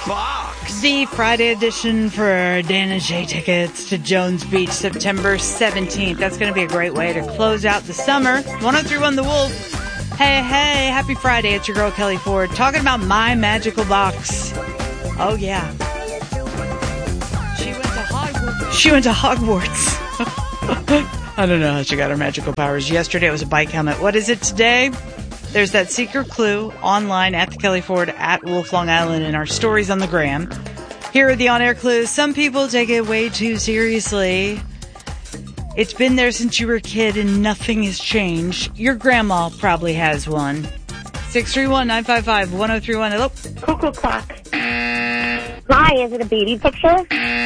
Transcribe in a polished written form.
Box. The Friday edition for Dan and Shay tickets to Jones Beach, September 17th. That's going to be a great way to close out the summer. 103.1 The Wolf. Hey, happy Friday. It's your girl, Kelly Ford, talking about my magical box. Oh, yeah. She went to Hogwarts. I don't know how she got her magical powers. Yesterday it was a bike helmet. What is it today? There's that secret clue online at the Kelly Ford at Wolf Long Island in our stories on the gram. Here are the on-air clues. Some people take it way too seriously. It's been there since you were a kid and nothing has changed. Your grandma probably has one. 631-955-1031. Hello? Cuckoo clock. Hi, is it a baby picture?